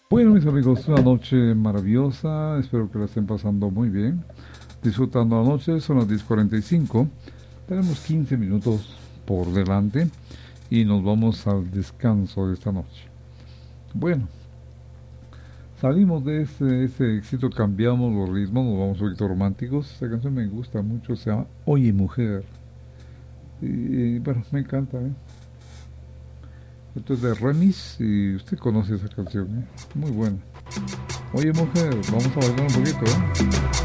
Bueno, mis amigos, una noche maravillosa. Espero que la estén pasando muy bien. Disfrutando la noche, son las 10:45. Tenemos 15 minutos por delante y nos vamos al descanso de esta noche. Bueno, salimos de ese éxito, cambiamos los ritmos, nos vamos un poquito románticos. Esta canción me gusta mucho, se llama Oye Mujer. Y bueno, me encanta, ¿eh? Esto es de Remis y usted conoce esa canción, ¿eh? Muy buena. Oye Mujer, vamos a bailar un poquito, ¿eh?